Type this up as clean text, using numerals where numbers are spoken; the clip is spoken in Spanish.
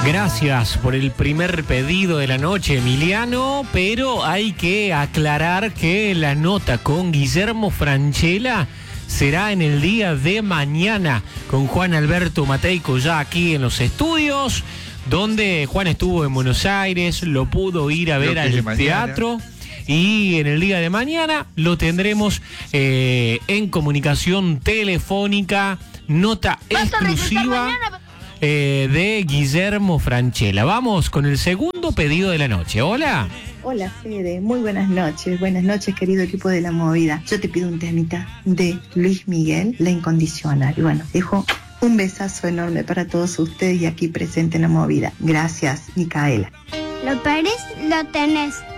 Gracias por el primer pedido de la noche, Emiliano, pero hay que aclarar que la nota con Guillermo Francella será en el día de mañana con Juan Alberto Mateico ya aquí en los estudios, donde Juan estuvo en Buenos Aires, lo pudo ir a ver al teatro. Y en el día de mañana lo tendremos en comunicación telefónica, nota exclusiva de Guillermo Francella. Vamos con el segundo pedido de la noche. Hola. Hola Fede, muy buenas noches. Buenas noches, querido equipo de La Movida. Yo te pido un temita de Luis Miguel, La Incondicional. Y bueno, dejo un besazo enorme para todos ustedes y aquí presente en La Movida. Gracias, Micaela. Lo parís, lo tenés.